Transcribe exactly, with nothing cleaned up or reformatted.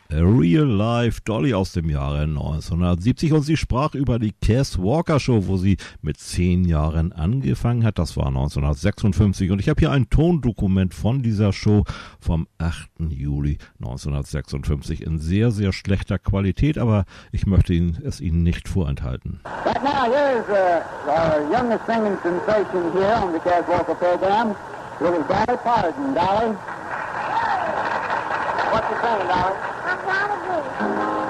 A Real Life Dolly aus dem Jahre neunzehnhundertsiebzig und sie sprach über die Cass Walker Show, wo sie mit zehn Jahren angefangen hat. Das war neunzehnhundertsechsundfünfzig und ich habe hier ein Tondokument von dieser Show vom achten Juli neunzehnhundertsechsundfünfzig in sehr, sehr schlechter Qualität, aber ich möchte Ihnen, es Ihnen nicht vorenthalten. But now here's uh, our youngest singing sensation here on the Cass Walker program. It is Dolly Parton. Dolly? What you singing, Dolly? I'm proud of you.